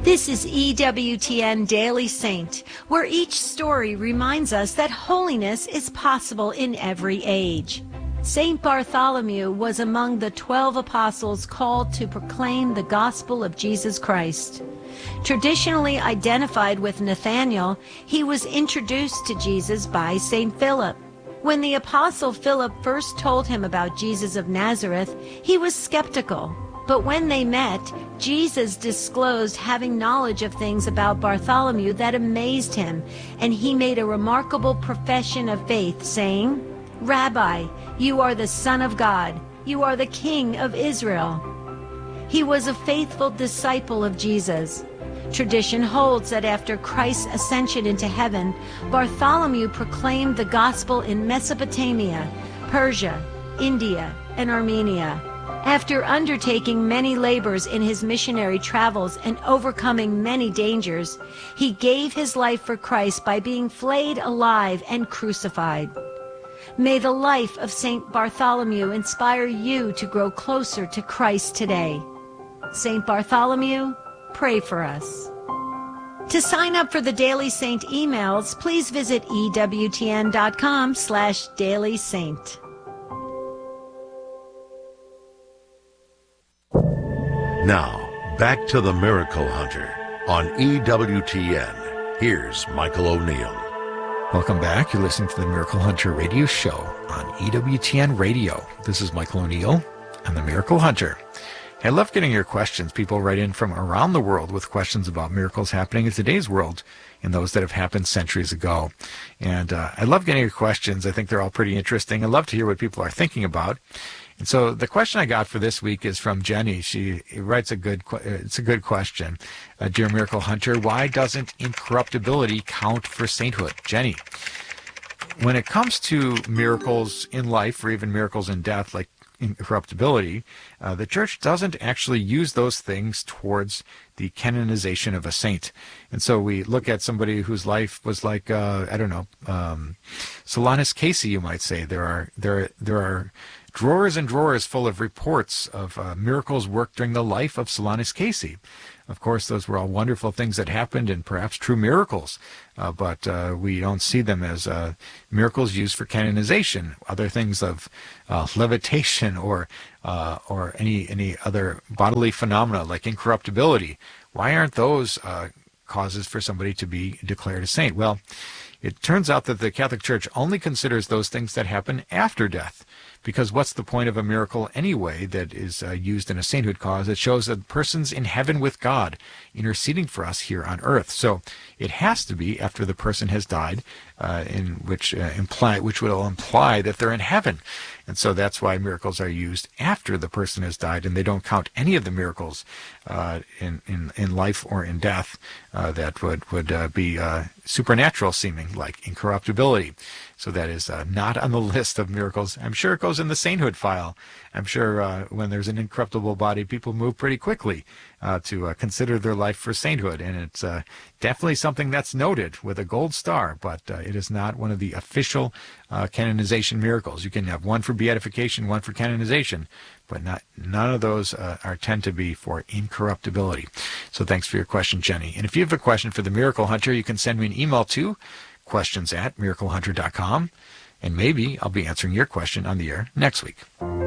This is EWTN Daily Saint, where each story reminds us that holiness is possible in every age. Saint Bartholomew was among the 12 apostles called to proclaim the gospel of Jesus Christ. Traditionally identified with Nathanael, he was introduced to Jesus by Saint Philip. When the apostle Philip first told him about Jesus of Nazareth, he was skeptical. But when they met, Jesus disclosed having knowledge of things about Bartholomew that amazed him, and he made a remarkable profession of faith, saying, "Rabbi, you are the Son of God. You are the King of Israel." He was a faithful disciple of Jesus. Tradition holds that after Christ's ascension into heaven, Bartholomew proclaimed the gospel in Mesopotamia, Persia, India, and Armenia. After undertaking many labors in his missionary travels and overcoming many dangers, he gave his life for Christ by being flayed alive and crucified. May the life of Saint Bartholomew inspire you to grow closer to Christ today. Saint Bartholomew, pray for us. To sign up for the Daily Saint emails, please visit EWTN.com/dailysaint. Now, back to the Miracle Hunter on EWTN. Here's Michael O'Neill. Welcome back. You're listening to the Miracle Hunter radio show on EWTN Radio. This is Michael O'Neill. I'm the Miracle Hunter. I love getting your questions. People write in from around the world with questions about miracles happening in today's world and those that have happened centuries ago. And I love getting your questions. I think they're all pretty interesting. I love to hear what people are thinking about. And so the question I got for this week is from Jenny. She writes it's a good question. Dear Miracle Hunter, why doesn't incorruptibility count for sainthood? Jenny, when it comes to miracles in life or even miracles in death, like incorruptibility, the church doesn't actually use those things towards the canonization of a saint. And so we look at somebody whose life was like, Solanus Casey, you might say. There are drawers and drawers full of reports of miracles worked during the life of Solanus Casey. Of course, those were all wonderful things that happened and perhaps true miracles, but we don't see them as miracles used for canonization. Other things of levitation or any other bodily phenomena like incorruptibility. Why aren't those causes for somebody to be declared a saint? Well, it turns out that the Catholic Church only considers those things that happen after death. Because what's the point of a miracle anyway that is used in a sainthood cause? It shows that the person's in heaven with God, interceding for us here on earth. So it has to be after the person has died, which will imply that they're in heaven. And so that's why miracles are used after the person has died, and they don't count any of the miracles in life or in death that would be supernatural seeming, like incorruptibility. So that is not on the list of miracles. I'm sure it goes in the sainthood file. I'm sure when there's an incorruptible body, people move pretty quickly to consider their life for sainthood. And it's definitely something that's noted with a gold star, but it is not one of the official canonization miracles. You can have one for beatification, one for canonization, but none of those tend to be for incorruptibility. So thanks for your question, Jenny. And if you have a question for the Miracle Hunter, you can send me an email to questions@miraclehunter.com, and maybe I'll be answering your question on the air next week.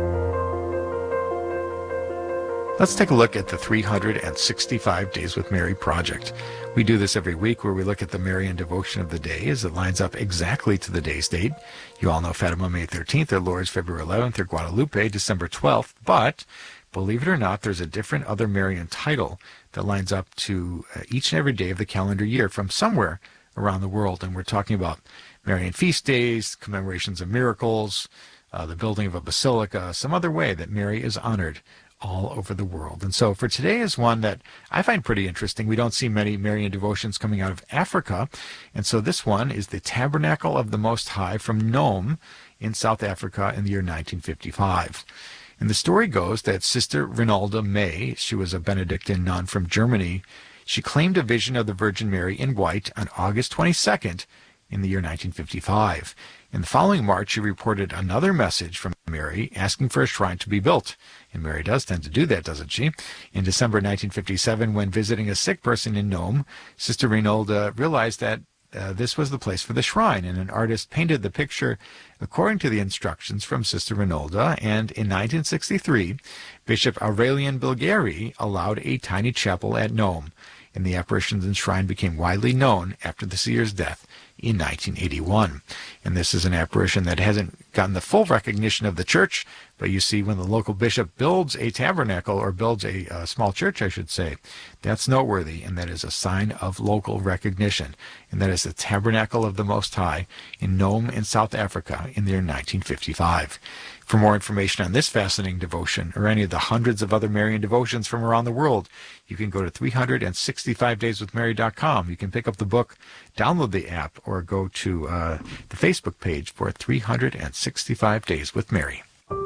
Let's take a look at the 365 Days with Mary project. We do this every week where we look at the Marian devotion of the day as it lines up exactly to the day's date. You all know Fatima, May 13th, or Lourdes, February 11th, or Guadalupe, December 12th, but believe it or not, there's a different other Marian title that lines up to each and every day of the calendar year from somewhere around the world. And we're talking about Marian feast days, commemorations of miracles, the building of a basilica, some other way that Mary is honored all over the world. And so for today is one that I find pretty interesting. We don't see many Marian devotions coming out of Africa. And so this one is the Tabernacle of the Most High from Nome in South Africa in the year 1955. And the story goes that Sister Rinalda May, she was a Benedictine nun from Germany, she claimed a vision of the Virgin Mary in white on August 22nd in the year 1955. In the following March, he reported another message from Mary asking for a shrine to be built. And Mary does tend to do that, doesn't she? In December 1957, when visiting a sick person in Nome, Sister Reinolda realized that this was the place for the shrine, and an artist painted the picture according to the instructions from Sister Reinolda, and in 1963, Bishop Aurelian Bilgeri allowed a tiny chapel at Nome, and the apparitions and shrine became widely known after the seer's death in 1981. And this is an apparition that hasn't gotten the full recognition of the church, but you see when the local bishop builds a tabernacle, or builds a small church, I should say, that's noteworthy, and that is a sign of local recognition. And that is the Tabernacle of the Most High in Nome in South Africa in the year 1955. For more information on this fascinating devotion, or any of the hundreds of other Marian devotions from around the world, you can go to 365dayswithmary.com. You can pick up the book, download the app, or go to the Facebook page for 365 Days with Mary.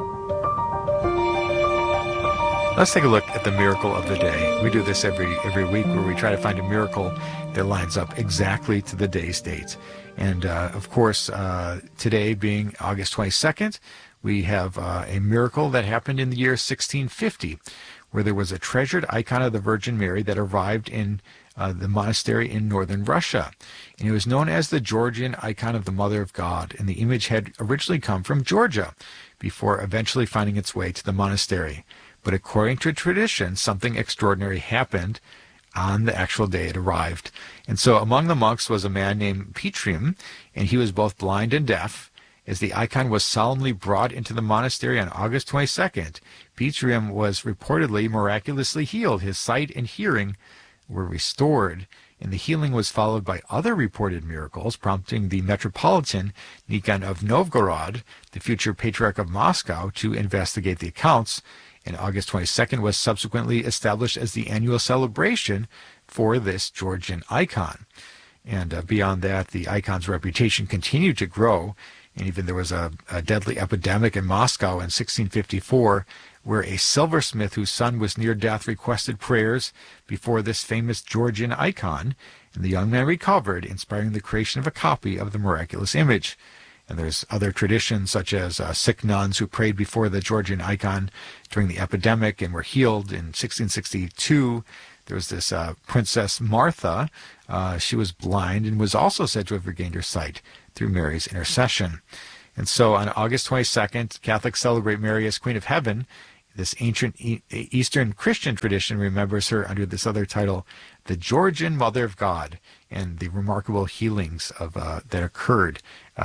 Let's take a look at the miracle of the day. We do this every week, where we try to find a miracle that lines up exactly to the day's date. And of course, today being August 22nd, we have a miracle that happened in the year 1650, where there was a treasured icon of the Virgin Mary that arrived in the monastery in northern Russia. And it was known as the Georgian icon of the Mother of God. And the image had originally come from Georgia before eventually finding its way to the monastery. But according to tradition, something extraordinary happened on the actual day it arrived. And so among the monks was a man named Petrim, and he was both blind and deaf. As the icon was solemnly brought into the monastery on August 22nd, Petrim was reportedly miraculously healed. His sight and hearing were restored, and the healing was followed by other reported miracles, prompting the Metropolitan Nikon of Novgorod, the future Patriarch of Moscow, to investigate the accounts. And August 22nd was subsequently established as the annual celebration for this Georgian icon. And beyond that, the icon's reputation continued to grow. And even there was a deadly epidemic in Moscow in 1654, where a silversmith whose son was near death requested prayers before this famous Georgian icon, and the young man recovered, inspiring the creation of a copy of the miraculous image. And there's other traditions, such as sick nuns who prayed before the Georgian icon during the epidemic and were healed. In 1662, there was this Princess Martha. She was blind and was also said to have regained her sight through Mary's intercession. And so on August 22nd, Catholics celebrate Mary as Queen of Heaven. This ancient Eastern Christian tradition remembers her under this other title, the Georgian Mother of God, and the remarkable healings of that occurred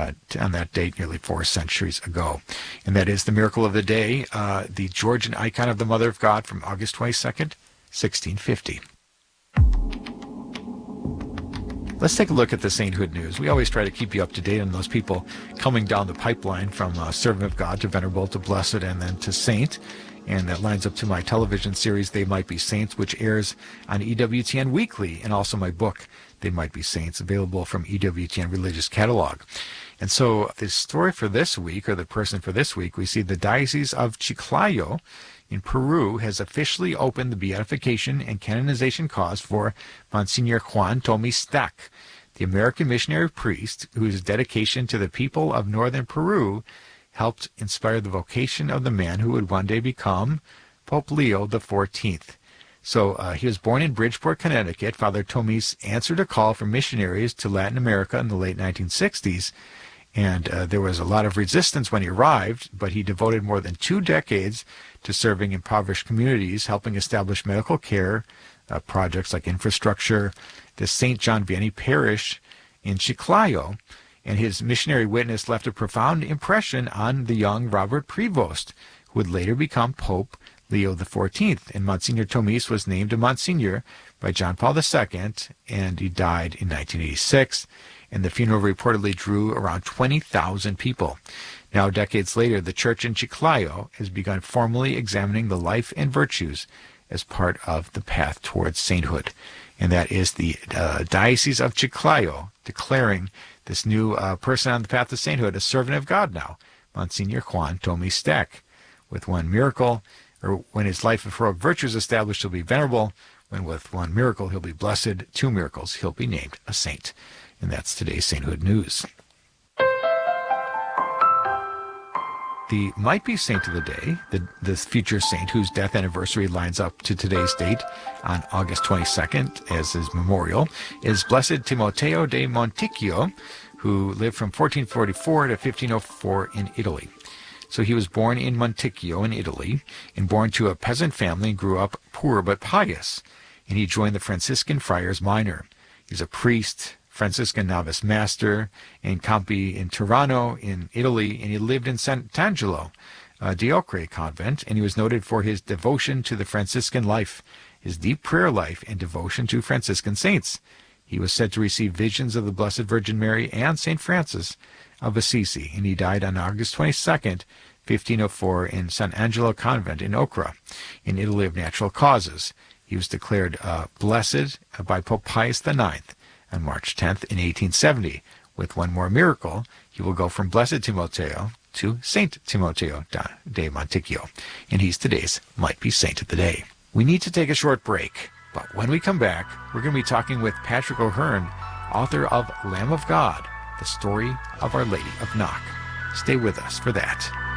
on that date nearly 4 centuries ago. And that is the miracle of the day, the Georgian icon of the Mother of God from August 22nd, 1650. Let's take a look at the sainthood news. We always try to keep you up to date on those people coming down the pipeline from servant of God to venerable to blessed and then to saint. And that lines up to my television series, They Might Be Saints, which airs on EWTN Weekly, and also my book, They Might Be Saints, available from EWTN Religious Catalog. And so the story for this week, or the person for this week, we see the Diocese of Chiclayo in Peru has officially opened the beatification and canonization cause for Monsignor Juan Tomi Stack, the American missionary priest whose dedication to the people of northern Peru helped inspire the vocation of the man who would one day become Pope Leo XIV. So he was born in Bridgeport, Connecticut. Father Tomis answered a call from missionaries to Latin America in the late 1960s, and there was a lot of resistance when he arrived, but he devoted more than 2 decades to serving impoverished communities, helping establish medical care projects like infrastructure, the St. John Vianney Parish in Chiclayo, and his missionary witness left a profound impression on the young Robert Prevost, who would later become Pope Leo XIV. And Monsignor Tomis was named a Monsignor by John Paul II, and he died in 1986. And the funeral reportedly drew around 20,000 people. Now, decades later, the church in Chiclayo has begun formally examining the life and virtues as part of the path towards sainthood. And that is the Diocese of Chiclayo declaring this new person on the path to sainthood a servant of God now, Monsignor Juan Tomi Stack. With one miracle, or when his life of heroic virtues established, he'll be venerable. When with one miracle, he'll be blessed. 2 miracles, he'll be named a saint. And that's today's sainthood news. the might-be saint of the day, the future saint whose death anniversary lines up to today's date on August 22nd as his memorial, is Blessed Timoteo de Monticchio, who lived from 1444 to 1504 in Italy. So he was born in Monticchio in Italy, and born to a peasant family and grew up poor but pious. And he joined the Franciscan Friars Minor. He was a priest, Franciscan novice master in Campi in Tirano in Italy, and he lived in Sant'Angelo di Ocre convent, and he was noted for his devotion to the Franciscan life, his deep prayer life, and devotion to Franciscan saints. He was said to receive visions of the Blessed Virgin Mary and St. Francis of Assisi, and he died on August 22nd, 1504, in Sant'Angelo convent in Ocra, in Italy, of natural causes. He was declared blessed by Pope Pius IX on March 10th in 1870. With one more miracle, he will go from Blessed Timoteo to Saint Timoteo de Monticchio, and he's today's might-be saint of the day. We need to take a short break, but when we come back, we're going to be talking with Patrick O'Hearn, author of Lamb of God, the story of Our Lady of Knock. Stay with us for that.